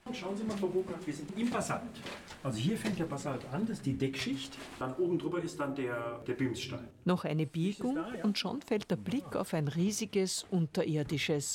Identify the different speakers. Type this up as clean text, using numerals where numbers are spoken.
Speaker 1: Schauen Sie mal, Frau Burkhardt, wir sind im Basalt. Also hier fängt der Basalt an, das ist die Deckschicht. Dann oben drüber ist dann der Bimsstein.
Speaker 2: Noch eine Biegung und schon fällt der Blick auf ein riesiges unterirdisches